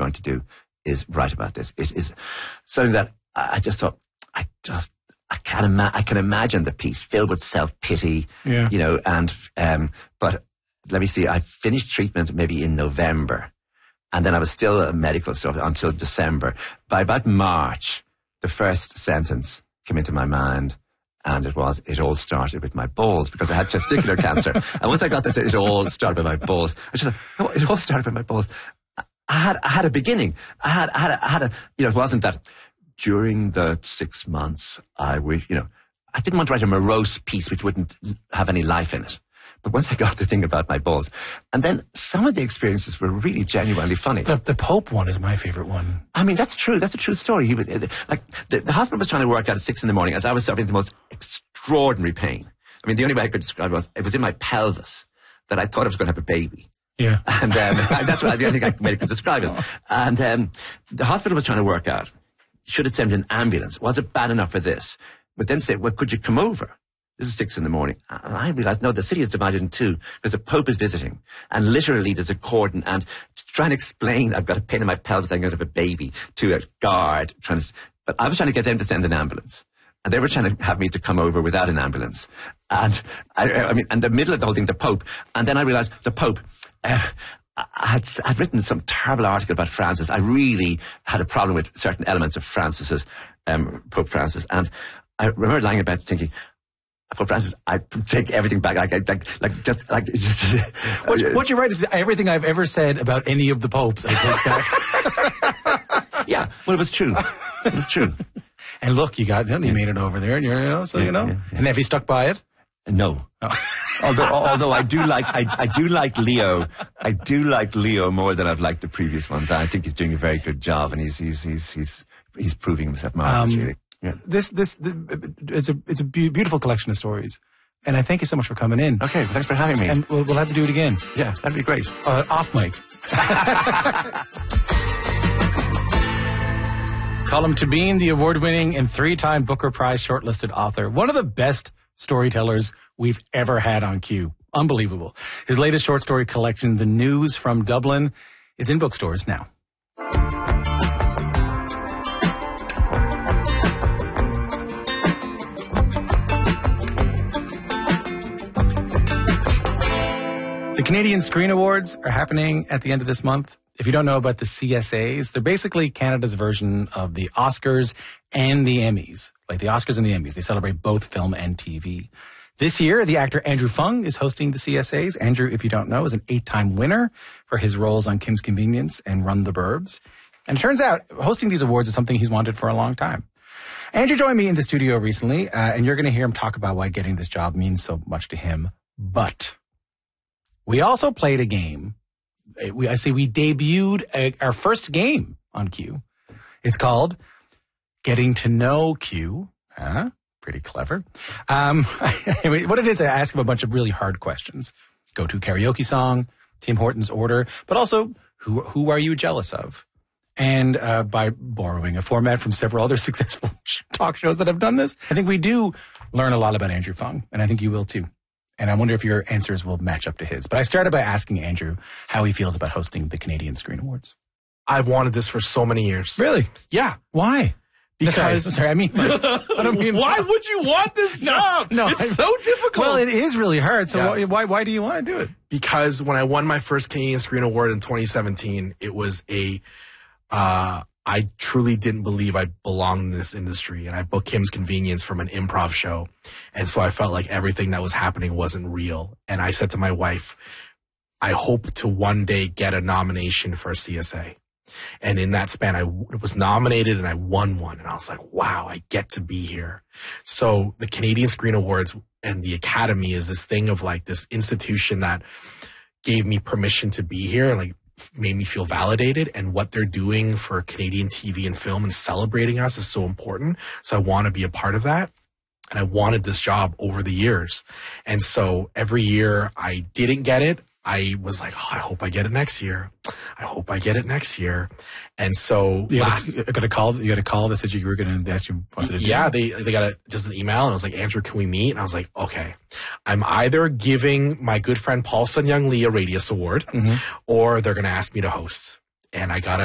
going to do is write about this. It is something that I just thought, I can imagine the piece filled with self-pity, but let me see, I finished treatment maybe in November, and then I was still a medical stuff until December. By about March, the first sentence came into my mind, and it all started with my balls, because I had testicular cancer. And once I got that, it all started with my balls. I just thought, it all started with my balls. I had a beginning. I had a, it wasn't that during the 6 months I didn't want to write a morose piece which wouldn't have any life in it. But once I got the thing about my balls, and then some of the experiences were really genuinely funny. The Pope one is my favorite one. I mean, that's true. That's a true story. He would, the hospital was trying to work out at 6 a.m. as I was suffering the most extraordinary pain. I mean, the only way I could describe it was in my pelvis that I thought I was going to have a baby. Yeah. And that's the only thing I could describe it. And the hospital was trying to work out, should it send an ambulance? Was it bad enough for this? But then say, well, could you come over? This is 6 a.m. And I realized, no, the city is divided in two because the Pope is visiting. And literally there's a cordon. And to try and explain, I've got a pain in my pelvis, I'm going to have a baby, to a guard. But I was trying to get them to send an ambulance. And they were trying to have me to come over without an ambulance. And in the middle of the whole thing, the Pope. And then I realized the Pope, I'd written some terrible article about Francis. I really had a problem with certain elements of Francis's, Pope Francis. And I remember lying in bed thinking, Pope Francis, I take everything back. What you write is everything I've ever said about any of the popes, I take back. Yeah, well, it was true. It was true. And look, you made it over there, and Yeah. And have you stuck by it? No. Oh. although I do like Leo. I do like Leo more than I've liked the previous ones. I think he's doing a very good job, and he's proving himself marvelous, really. Yeah. It's a beautiful collection of stories, and I thank you so much for coming in. Okay, well, thanks for having me. And we'll have to do it again. Yeah, that'd be great. Off mic. Colm Tóibín, the award-winning and 3-time Booker Prize shortlisted author, one of the best storytellers we've ever had on Q. Unbelievable. His latest short story collection, The News from Dublin, is in bookstores now. The Canadian Screen Awards are happening at the end of this month. If you don't know about the CSAs, they're basically Canada's version of the Oscars and the Emmys. Like the Oscars and the Emmys. They celebrate both film and TV. This year, the actor Andrew Fung is hosting the CSAs. Andrew, if you don't know, is an 8-time winner for his roles on Kim's Convenience and Run the Burbs. And it turns out hosting these awards is something he's wanted for a long time. Andrew joined me in the studio recently, and you're going to hear him talk about why getting this job means so much to him. But we also played a game. We debuted our first game on Q. It's called Getting to Know Q. Pretty clever. What it is, I ask him a bunch of really hard questions. Go-to karaoke song, Tim Hortons order, but also who are you jealous of? And by borrowing a format from several other successful talk shows that have done this, I think we do learn a lot about Andrew Fung, and I think you will too. And I wonder if your answers will match up to his. But I started by asking Andrew how he feels about hosting the Canadian Screen Awards. I've wanted this for so many years. Really? Yeah. Why? Because sorry, I mean, why would you want this job? No, it's so difficult. Well, it is really hard. So Yeah. why do you want to do it? Because when I won my first Canadian Screen Award in 2017, it was I truly didn't believe I belonged in this industry, and I booked Kim's Convenience from an improv show. And so I felt like everything that was happening wasn't real. And I said to my wife, I hope to one day get a nomination for a CSA. And in that span, I was nominated and I won one. And I was like, wow, I get to be here. So the Canadian Screen Awards and the Academy is this thing of like this institution that gave me permission to be here and like made me feel validated. And what they're doing for Canadian TV and film and celebrating us is so important. So I want to be a part of that. And I wanted this job over the years. And so every year I didn't get it. I was like, I hope I get it next year. I hope I get it next year. And so you got a call that said you were going to ask you wanted to do. Yeah, they got just an email and I was like, Andrew, can we meet? And I was like, okay. I'm either giving my good friend Paul Sun Young Lee a Radius Award or they're going to ask me to host. And I got